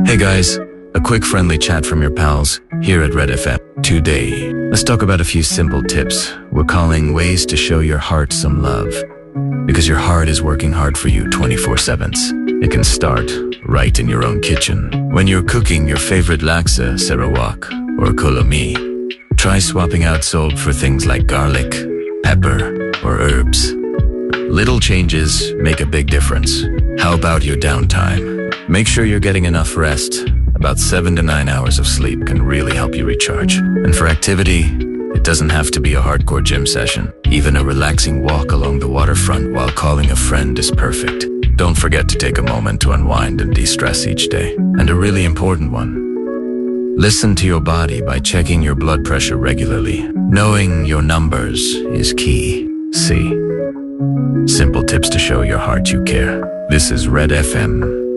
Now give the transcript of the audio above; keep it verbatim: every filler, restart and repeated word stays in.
Hey guys, a quick friendly chat from your pals here at Red F M. Today, let's talk about a few simple tips we're calling ways to show your heart some love. Because your heart is working hard for you twenty-four seven. It can start right in your own kitchen. When you're cooking your favorite laksa, sarawak, or kolomi, try swapping out salt for things like garlic, pepper, or herbs. Little changes make a big difference. How about your downtime? Make sure you're getting enough rest. About seven to nine hours of sleep can really help you recharge. And for activity, it doesn't have to be a hardcore gym session. Even a relaxing walk along the waterfront while calling a friend is perfect. Don't forget to take a moment to unwind and de-stress each day. And a really important one, listen to your body by checking your blood pressure regularly. Knowing your numbers is key. See? Simple tips to show your heart you care. This is Red F M.